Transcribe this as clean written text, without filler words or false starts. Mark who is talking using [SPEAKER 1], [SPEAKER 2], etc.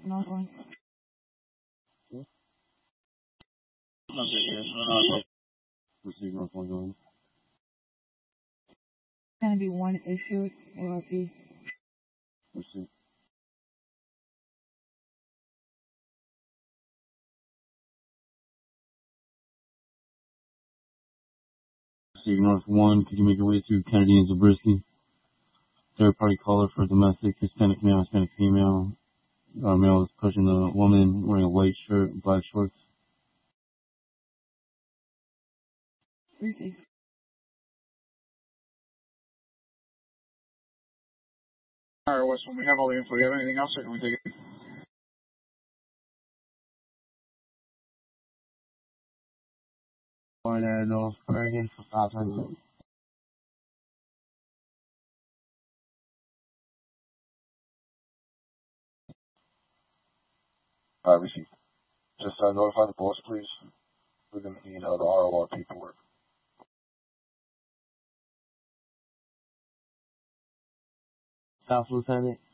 [SPEAKER 1] North 1.
[SPEAKER 2] Proceed North 1 going.
[SPEAKER 1] Going to be one issue ARP.
[SPEAKER 2] Proceed. Proceed North 1. Could you make your way to Kennedy and Zabriskie? Third party caller for domestic, Hispanic male, Hispanic female. Male is pushing a woman wearing a white shirt, black shorts.
[SPEAKER 1] Receive.
[SPEAKER 3] Alright, Wes, when we have all the info, do you have anything else, or can we take it?
[SPEAKER 2] Point at North Bergen for 500. Alright, receive. Just notify the boss, please. We're going to need the ROR paperwork. South Lieutenant.